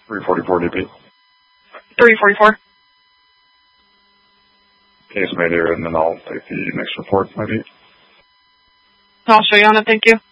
344 DP. 344. Case made here, and then I'll take the next report, maybe. I'll show you on it, thank you.